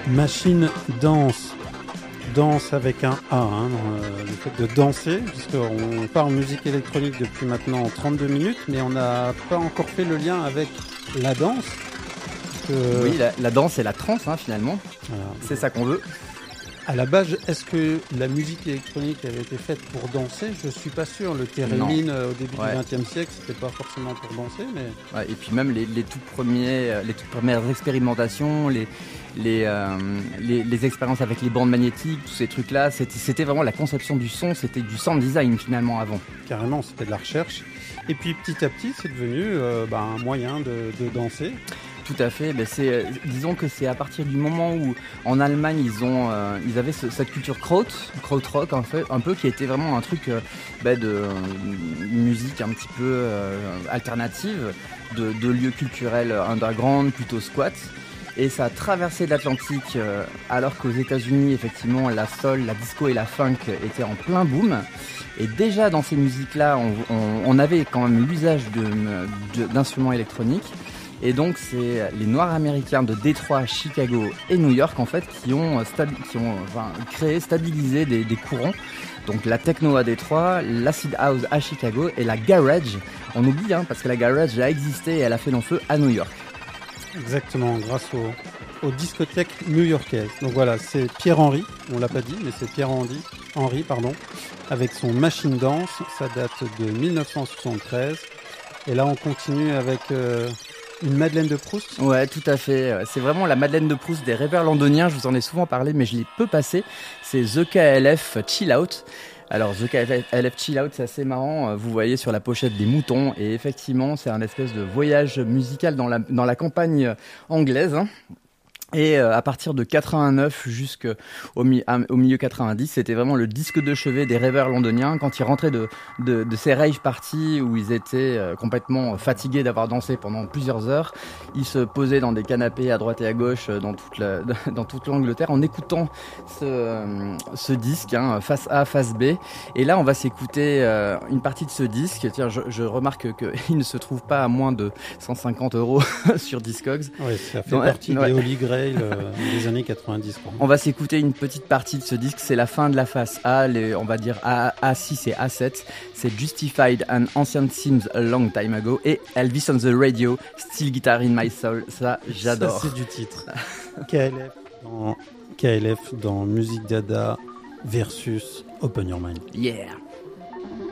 Machine Dance. Danse avec un A, le fait de danser, puisqu'on parle musique électronique depuis maintenant 32 minutes, mais on n'a pas encore fait le lien avec la danse. Oui, la danse et la trance, finalement. Voilà. C'est ça qu'on veut. À la base, est-ce que la musique électronique avait été faite pour danser ? Je suis pas sûr. Le theremin au début du XXe siècle, c'était pas forcément pour danser, mais. Ouais, et puis même les toutes premières expérimentations, les expériences avec les bandes magnétiques, tous ces trucs-là, c'était vraiment la conception du son, c'était du sound design finalement avant. Carrément, c'était de la recherche. Et puis petit à petit, c'est devenu un moyen de danser. Tout à fait. Disons que c'est à partir du moment où en Allemagne ils avaient cette culture krautrock en fait, un peu qui était vraiment un truc de musique un petit peu alternative, de lieux culturels underground, plutôt squat. Et ça a traversé l'Atlantique alors qu'aux États-Unis effectivement la soul, la disco et la funk étaient en plein boom. Et déjà dans ces musiques-là, on avait quand même l'usage d'instruments électroniques. Et donc c'est les Noirs américains de Détroit, Chicago et New York en fait qui ont stabilisé des courants. Donc la techno à Détroit, l'acid house à Chicago et la garage. On oublie parce que la garage a existé et elle a fait long feu à New York. Exactement, grâce aux discothèques new-yorkaises. Donc voilà, c'est Pierre-Henry, on l'a pas dit, mais c'est Pierre-Henry, avec son Machine Dance. Ça date de 1973. Et là, on continue avec une Madeleine de Proust. Ouais, tout à fait. C'est vraiment la Madeleine de Proust des rappeurs londoniens. Je vous en ai souvent parlé, mais je l'ai peu passé. C'est The KLF Chill Out. Alors, The KLF Chill Out, c'est assez marrant. Vous voyez sur la pochette des moutons. Et effectivement, c'est un espèce de voyage musical dans la campagne anglaise. Et à partir de 89 jusqu'au milieu 90, c'était vraiment le disque de chevet des rêveurs londoniens. Quand ils rentraient de ces rave parties où ils étaient complètement fatigués d'avoir dansé pendant plusieurs heures, ils se posaient dans des canapés à droite et à gauche dans toute l'Angleterre en écoutant ce disque, face A, face B. Et là, on va s'écouter une partie de ce disque. Tiens, je remarque qu'il ne se trouve pas à moins de 150 € sur Discogs. Oui, ça fait partie des Holy Grail des années 90. On va s'écouter une petite partie de ce disque, c'est la fin de la face A, on va dire A6 et A7. C'est Justified and Ancient Seems a Long Time Ago et Elvis on the Radio, Still Guitar in My Soul. Ça, j'adore. Ça, c'est du titre. KLF dans Musique Dada versus Open Your Mind. Yeah.